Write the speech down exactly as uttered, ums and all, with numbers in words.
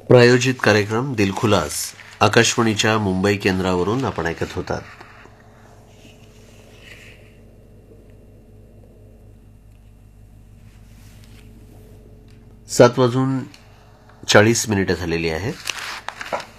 प्रायोजित कार्यक्रम दिलखुलास आकाशवाणीच्या मुंबई केंद्रावरून आपण ऐकत होतात. सात वाजून चाळीस मिनिटं झालेली आहेत.